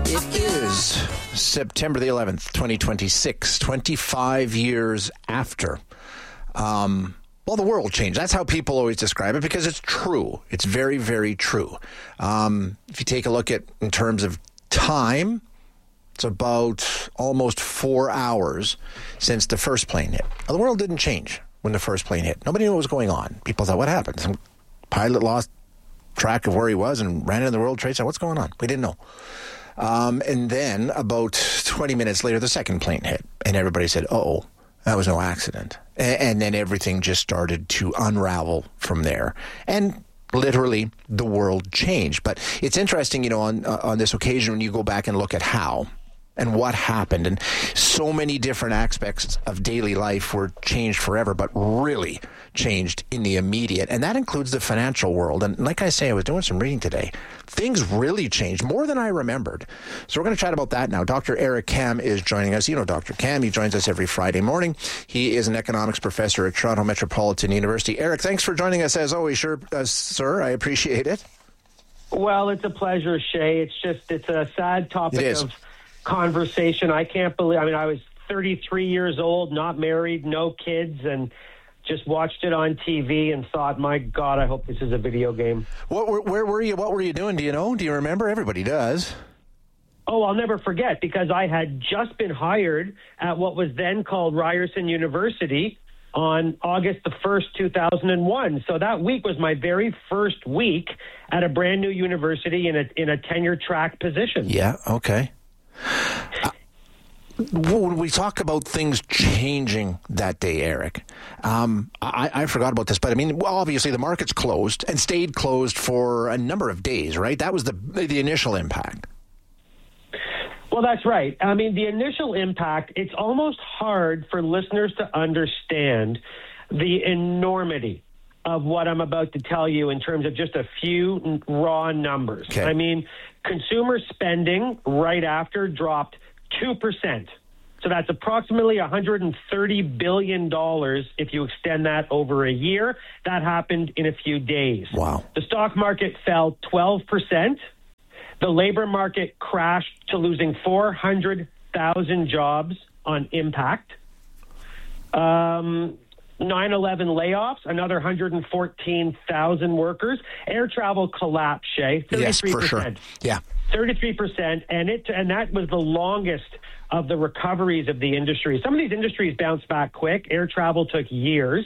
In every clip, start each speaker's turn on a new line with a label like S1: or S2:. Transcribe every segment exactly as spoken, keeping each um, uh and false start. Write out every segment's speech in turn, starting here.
S1: It is September the eleventh, twenty twenty-six, twenty-five years after. Um, well, the world changed. That's how people always describe it because it's true. It's very, very true. Um, if you take a look at in terms of time, it's about almost four hours since the first plane hit. Well, the world didn't change when the first plane hit. Nobody knew what was going on. People thought, what happened? Some pilot lost track of where he was and ran into the World Trade Center. What's going on? We didn't know. Um, and then about twenty minutes later, the second plane hit. And everybody said, uh-oh, that was no accident. And, and then everything just started to unravel from there. And literally, the world changed. But it's interesting, you know, on, uh, on this occasion when you go back and look at how and what happened. And so many different aspects of daily life were changed forever, but really changed in the immediate. And that includes the financial world. And like I say, I was doing some reading today. Things really changed more than I remembered. So we're going to chat about that now. Doctor Eric Kam is joining us. You know Doctor Kam. He joins us every Friday morning. He is an economics professor at Toronto Metropolitan University. Eric, thanks for joining us as always, sure, uh, sir. I appreciate it.
S2: Well, it's a pleasure, Shay. It's just, it's a sad topic of conversation. I can't believe, I mean, I was thirty-three years old, not married, no kids, and just watched it on T V and thought, my God, I hope this is a video game.
S1: What, where, where were you? What were you doing? Do you know? Do you remember? Everybody does.
S2: Oh, I'll never forget, because I had just been hired at what was then called Ryerson University on August the first, two thousand one. So that week was my very first week at a brand new university in a in a tenure track position.
S1: Yeah, okay. Uh, when we talk about things changing that day, Eric, um, I, I forgot about this, but I mean, well, obviously the market's closed and stayed closed for a number of days, right? That was the the initial impact.
S2: Well, that's right. I mean, the initial impact, it's almost hard for listeners to understand the enormity of what I'm about to tell you in terms of just a few raw numbers. Okay. I mean, consumer spending right after dropped two percent. So that's approximately one hundred thirty billion dollars if you extend that over a year. That happened in a few days.
S1: Wow.
S2: The stock market fell twelve percent. The labor market crashed to losing four hundred thousand jobs on impact. Um, nine eleven layoffs, another one hundred fourteen thousand workers. Air travel collapsed, Shay, thirty-three percent.
S1: Yes, for sure. Yeah.
S2: thirty-three percent, and it and that was the longest of the recoveries of the industry. Some of these industries bounced back quick. Air travel took years.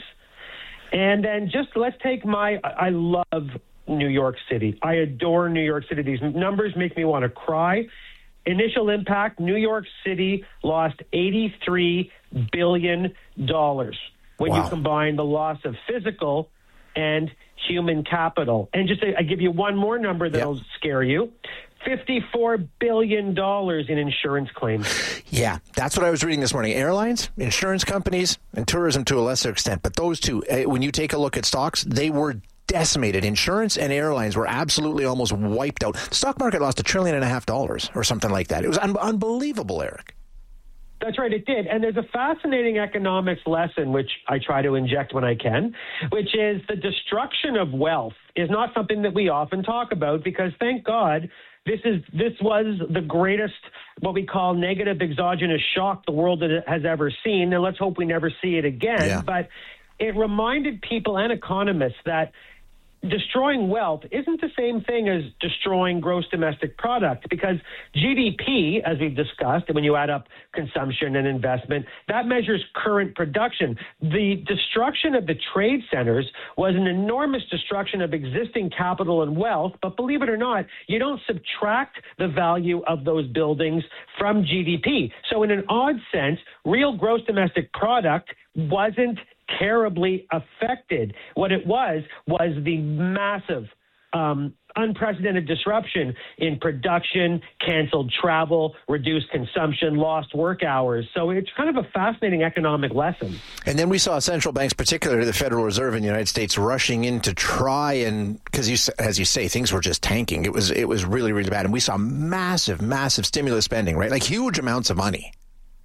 S2: And then just let's take my, I love New York City. I adore New York City. These numbers make me want to cry. Initial impact, New York City lost eighty-three billion dollars when wow. you combine the loss of physical and human capital. And just I give you one more number that'll yep. scare you. fifty-four billion dollars in insurance claims.
S1: Yeah, that's what I was reading this morning. Airlines, insurance companies, and tourism to a lesser extent. But those two, when you take a look at stocks, they were decimated. Insurance and airlines were absolutely almost wiped out. The stock market lost a trillion and a half dollars or something like that. It was un- unbelievable, Eric.
S2: That's right, it did. And there's a fascinating economics lesson, which I try to inject when I can, which is the destruction of wealth is not something that we often talk about because, thank God, this is this was the greatest, what we call negative exogenous shock the world has ever seen. And let's hope we never see it again. Yeah. But it reminded people and economists that destroying wealth isn't the same thing as destroying gross domestic product because G D P, as we've discussed, and when you add up consumption and investment, that measures current production. The destruction of the trade centers was an enormous destruction of existing capital and wealth, but believe it or not, you don't subtract the value of those buildings from G D P. So in an odd sense, real gross domestic product wasn't terribly affected. What it was was the massive, um, unprecedented disruption in production, canceled travel, reduced consumption, lost work hours. So it's kind of a fascinating economic lesson.
S1: And then we saw central banks, particularly the Federal Reserve in the United States, rushing in to try and, because you, as you say, things were just tanking. It was it was really, really bad. And we saw massive, massive stimulus spending, right? Like huge amounts of money.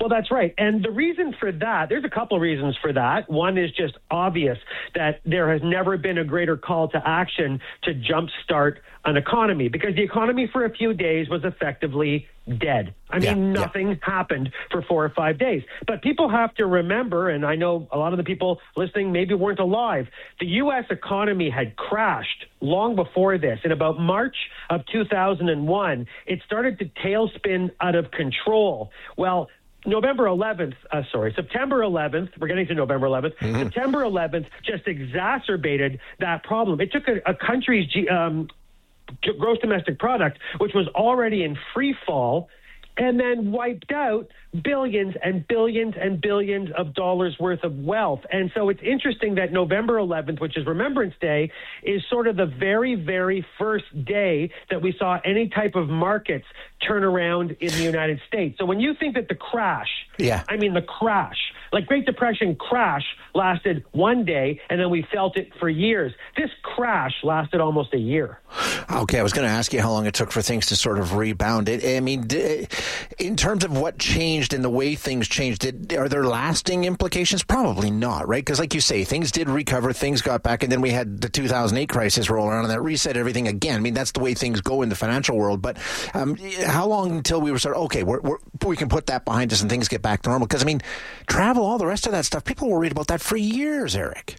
S2: Well, that's right. And the reason for that, there's a couple of reasons for that. One is just obvious that there has never been a greater call to action to jumpstart an economy, because the economy for a few days was effectively dead. I mean, yeah, nothing yeah. happened for four or five days. But people have to remember, and I know a lot of the people listening maybe weren't alive, the U S economy had crashed long before this. In about March of two thousand one, it started to tailspin out of control. Well, November eleventh, uh, sorry, September eleventh, we're getting to November eleventh, mm-hmm. September eleventh just exacerbated that problem. It took a, a country's G, um, gross domestic product, which was already in free fall, and then wiped out billions and billions and billions of dollars worth of wealth. And so it's interesting that November eleventh, which is Remembrance Day, is sort of the very, very first day that we saw any type of markets turn around in the United States. So when you think that the crash, yeah. I mean the crash, like Great Depression crash lasted one day and then we felt it for years. This crash lasted almost a year.
S1: Okay, I was going to ask you how long it took for things to sort of rebound. It, I mean, in terms of what changed in the way things changed, did, are there lasting implications? Probably not, right? Because like you say, things did recover, things got back, and then we had the two thousand eight crisis roll around, and that reset everything again. I mean, that's the way things go in the financial world. But um, how long until we were sort of, okay, we're, we're, we can put that behind us and things get back to normal? Because, I mean, travel, all the rest of that stuff, people were worried about that for years, Eric.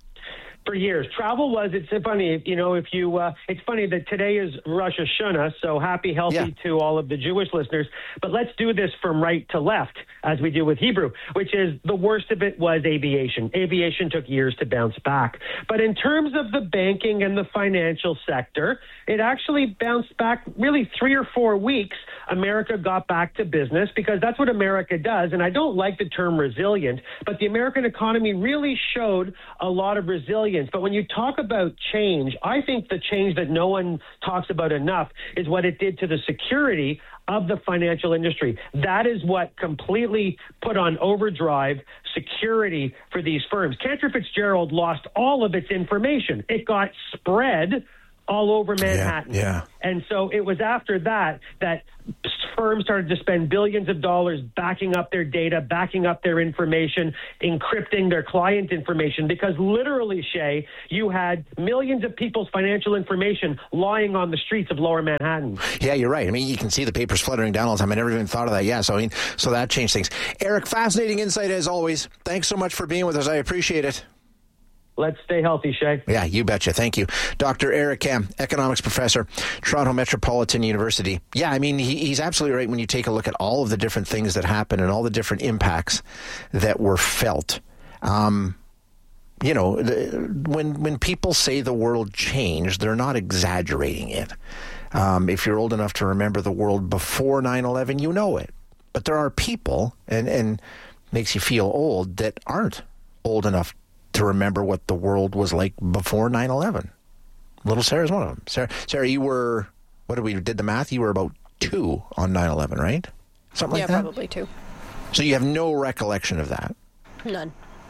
S2: For years. Travel was, it's funny, you know, if you, uh, it's funny that today is Rosh Hashanah, so happy, healthy yeah. to all of the Jewish listeners. But let's do this from right to left, as we do with Hebrew, which is the worst of it was aviation. Aviation took years to bounce back. But in terms of the banking and the financial sector, it actually bounced back really three or four weeks. America got back to business because that's what America does. And I don't like the term resilient, but the American economy really showed a lot of resilience. But when you talk about change, I think the change that no one talks about enough is what it did to the security of the financial industry. That is what completely put on overdrive security for these firms. Cantor Fitzgerald lost all of its information. It got spread all over Manhattan.
S1: Yeah, yeah.
S2: And so it was after that that firms started to spend billions of dollars backing up their data, backing up their information, encrypting their client information, because literally, Shay, you had millions of people's financial information lying on the streets of Lower Manhattan.
S1: Yeah, you're right. I mean, you can see the papers fluttering down all the time. I never even thought of that. Yeah, so I mean, so that changed things. Eric, fascinating insight as always. Thanks so much for being with us. I appreciate it.
S2: Let's stay healthy, Shay.
S1: Yeah, you betcha. Thank you. Doctor Eric Kam, economics professor, Toronto Metropolitan University. Yeah, I mean, he, he's absolutely right when you take a look at all of the different things that happen and all the different impacts that were felt. Um, you know, the, when when people say the world changed, they're not exaggerating it. Um, if you're old enough to remember the world before nine eleven, you know it. But there are people, and, and makes you feel old, that aren't old enough to remember what the world was like before nine eleven. Little Sarah's one of them. Sarah, Sarah, you were, what did we did the math? You were about two on nine eleven, right? Something
S3: yeah,
S1: like that?
S3: Yeah, probably two.
S1: So you have no recollection of that?
S3: None.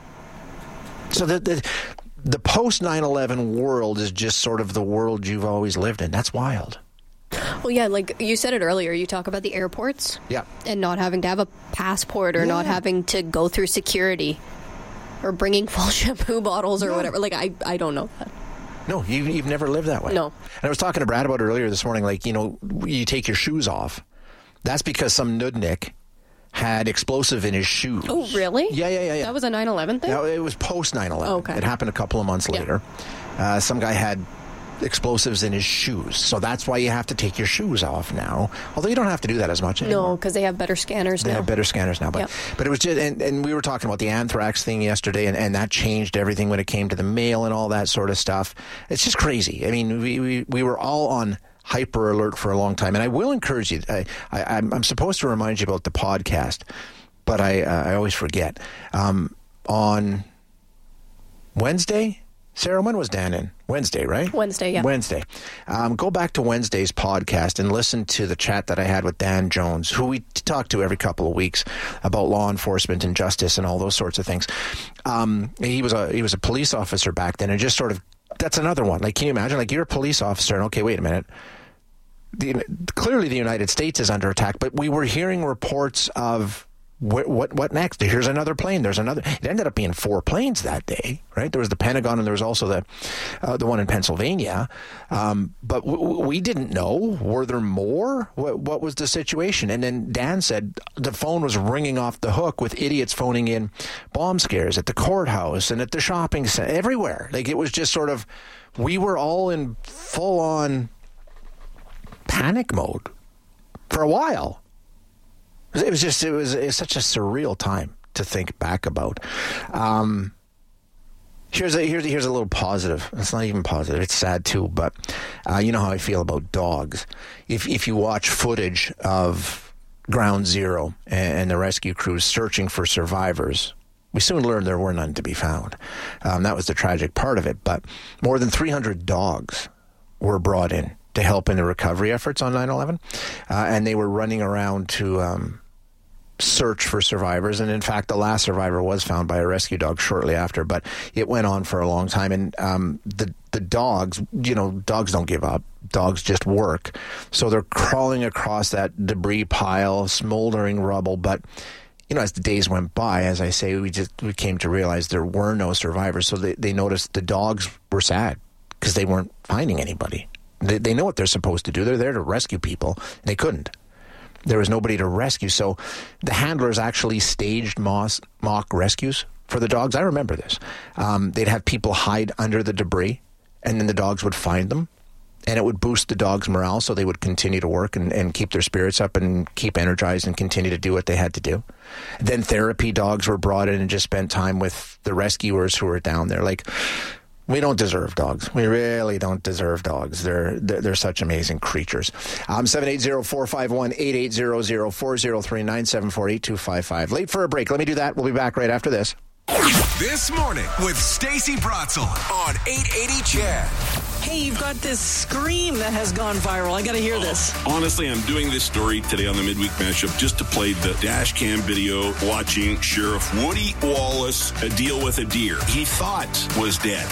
S1: So the the, the post nine eleven world is just sort of the world you've always lived in. That's wild.
S3: Well, yeah, like you said it earlier, you talk about the airports.
S1: Yeah.
S3: And not having to have a passport or yeah. not having to go through security. Or bringing full shampoo bottles or no. whatever. Like, I, I don't know that.
S1: No, you, you've never lived that way.
S3: No.
S1: And I was talking to Brad about it earlier this morning. Like, you know, you take your shoes off. That's because some nudnik had explosive in his shoes.
S3: Oh, really?
S1: Yeah, yeah, yeah. yeah.
S3: That was a nine eleven thing?
S1: No, it was post nine eleven.
S3: Oh, okay.
S1: It happened a couple of months later. Yeah. Uh, some guy had explosives in his shoes. So that's why you have to take your shoes off now. Although you don't have to do that as much anymore.
S3: No, because they have better scanners
S1: they
S3: now.
S1: They have better scanners now. But yep. but it was just, and, and we were talking about the anthrax thing yesterday, and, and that changed everything when it came to the mail and all that sort of stuff. It's just crazy. I mean, we, we, we were all on hyper alert for a long time. And I will encourage you, I, I, I'm, I'm supposed to remind you about the podcast, but I, uh, I always forget. Um, on Wednesday, Sarah, when was Dan in? Wednesday, right?
S3: Wednesday, yeah.
S1: Wednesday. Um, go back to Wednesday's podcast and listen to the chat that I had with Dan Jones, who we talk to every couple of weeks about law enforcement and justice and all those sorts of things. Um, he was a he was a police officer back then, and just sort of, that's another one. Like, can you imagine? Like, you're a police officer, and okay, wait a minute. The, clearly the United States is under attack, but we were hearing reports of What, what what next? Here's another plane. There's another. It ended up being four planes that day, right? There was the Pentagon, and there was also the uh, the one in Pennsylvania. Um, but w- w- we didn't know. Were there more? What, what was the situation? And then Dan said the phone was ringing off the hook with idiots phoning in bomb scares at the courthouse and at the shopping center, everywhere. Like, it was just sort of, we were all in full on panic mode for a while. It was just, it was, it was such a surreal time to think back about. Um, here's a, here's, here's a little positive. It's not even positive. It's sad too, but uh, you know how I feel about dogs. If, if you watch footage of Ground Zero and, and the rescue crews searching for survivors, we soon learned there were none to be found. Um, that was the tragic part of it. But more than three hundred dogs were brought in to help in the recovery efforts on nine eleven. Uh, and they were running around to um, search for survivors. And in fact, the last survivor was found by a rescue dog shortly after, but it went on for a long time. And um, the, the dogs, you know, dogs don't give up. Dogs just work. So they're crawling across that debris pile, smoldering rubble. But, you know, as the days went by, as I say, we just we came to realize there were no survivors. So they, they noticed the dogs were sad because they weren't finding anybody. They, they know what they're supposed to do. They're there to rescue people. They couldn't. There was nobody to rescue. So the handlers actually staged mock, mock rescues for the dogs. I remember this. Um, they'd have people hide under the debris, and then the dogs would find them. And it would boost the dogs' morale, so they would continue to work and, and keep their spirits up and keep energized and continue to do what they had to do. Then therapy dogs were brought in and just spent time with the rescuers who were down there. Like, we don't deserve dogs. We really don't deserve dogs. They're they're, they're such amazing creatures. Um, seven eight zero, four five one, eight eight zero zero, four zero three, nine seven four, eight two five five. Late for a break. Let me do that. We'll be back right after this.
S4: This morning with Stacey Bratzel on eight eighty C H E D.
S5: Hey, you've got this scream that has gone viral. I got to hear this.
S6: Honestly, I'm doing this story today on the Midweek Mashup just to play the dash cam video watching Sheriff Woody Wallace deal with a deer he thought was dead.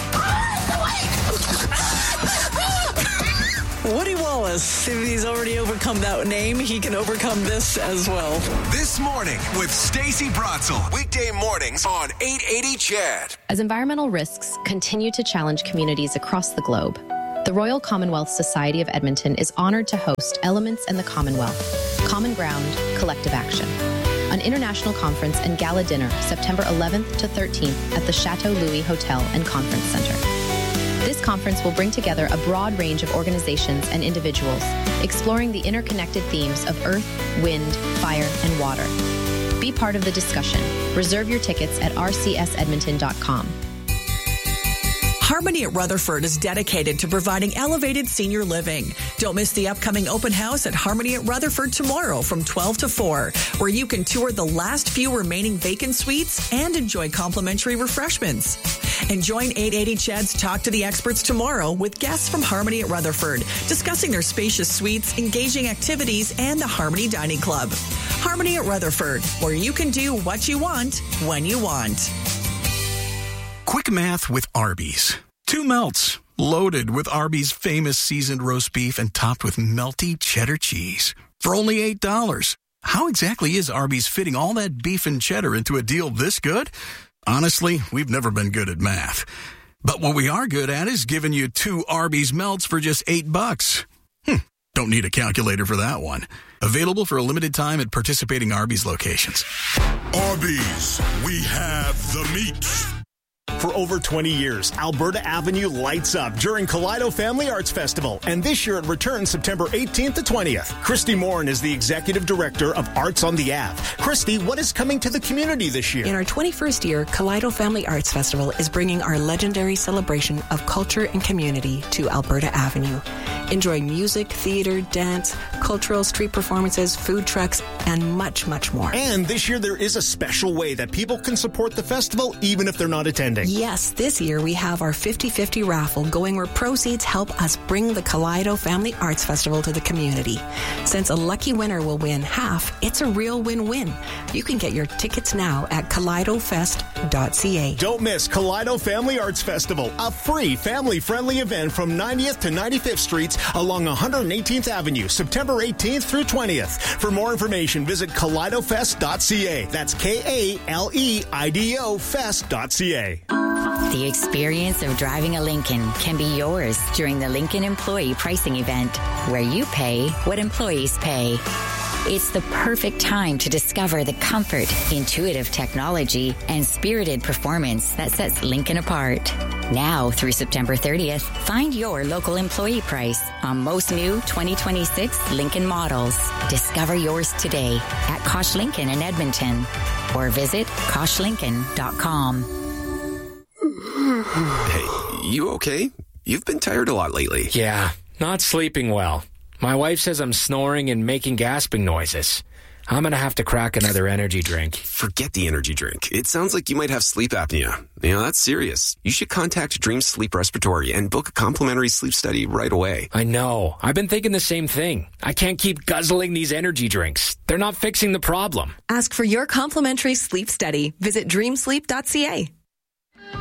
S5: Woody Wallace, if he's already overcome that name, he can overcome this as well.
S4: This morning with Stacey Bratzel. Weekday mornings on eight eighty C H E D.
S7: As environmental risks continue to challenge communities across the globe, the Royal Commonwealth Society of Edmonton is honored to host Elements and the Commonwealth, Common Ground, Collective Action, an international conference and gala dinner September eleventh to thirteenth at the Chateau Louis Hotel and Conference Center. This conference will bring together a broad range of organizations and individuals, exploring the interconnected themes of earth, wind, fire, and water. Be part of the discussion. Reserve your tickets at r c s edmonton dot com.
S5: Harmony at Rutherford is dedicated to providing elevated senior living. Don't miss the upcoming open house at Harmony at Rutherford tomorrow from twelve to four, where you can tour the last few remaining vacant suites and enjoy complimentary refreshments. And join eight eighty C H E D's Talk to the Experts tomorrow with guests from Harmony at Rutherford, discussing their spacious suites, engaging activities, and the Harmony Dining Club. Harmony at Rutherford, where you can do what you want, when you want.
S8: Quick math with Arby's. Two melts, loaded with Arby's famous seasoned roast beef and topped with melty cheddar cheese. For only eight dollars. How exactly is Arby's fitting all that beef and cheddar into a deal this good? Honestly, we've never been good at math. But what we are good at is giving you two Arby's melts for just eight bucks. Hm, don't need a calculator for that one. Available for a limited time at participating Arby's locations.
S9: Arby's, we have the meat. For over twenty years, Alberta Avenue lights up during Kaleido Family Arts Festival, and this year it returns September eighteenth to twentieth. Christy Morin is the Executive Director of Arts on the Ave. Christy, what is coming to the community this year?
S10: In our twenty-first year, Kaleido Family Arts Festival is bringing our legendary celebration of culture and community to Alberta Avenue. Enjoy music, theater, dance, cultural street performances, food trucks, and much, much more.
S9: And this year there is a special way that people can support the festival even if they're not attending.
S10: Yes, this year we have our fifty-fifty raffle going where proceeds help us bring the Kaleido Family Arts Festival to the community. Since a lucky winner will win half, it's a real win-win. You can get your tickets now at kaleido fest dot c a.
S9: Don't miss Kaleido Family Arts Festival, a free family-friendly event from ninetieth to ninety-fifth Streets along one hundred eighteenth Avenue, September eighteenth through twentieth. For more information, visit kaleido fest dot c a. That's K A L E I D O fest dot c a.
S11: The experience of driving a Lincoln can be yours during the Lincoln Employee Pricing Event, where you pay what employees pay. It's the perfect time to discover the comfort, intuitive technology, and spirited performance that sets Lincoln apart. Now through September thirtieth, find your local employee price on most new twenty twenty-six Lincoln models. Discover yours today at Kosh Lincoln in Edmonton or visit kosh lincoln dot com.
S12: Hey, you okay? You've been tired a lot lately.
S13: Yeah, not sleeping well. My wife says I'm snoring and making gasping noises. I'm going to have to crack another energy drink.
S12: Forget the energy drink. It sounds like you might have sleep apnea. You know, that's serious. You should contact Dream Sleep Respiratory and book a complimentary sleep study right away.
S13: I know. I've been thinking the same thing. I can't keep guzzling these energy drinks. They're not fixing the problem.
S14: Ask for your complimentary sleep study. Visit dream sleep dot c a.